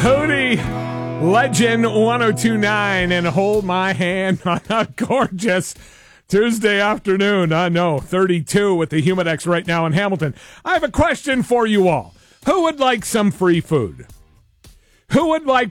Hootie, Legend 1029, and hold my hand on a gorgeous Tuesday afternoon. I know, 32 with the Humidex right now in Hamilton. I have a question for you all. Who would like some free food? Who would like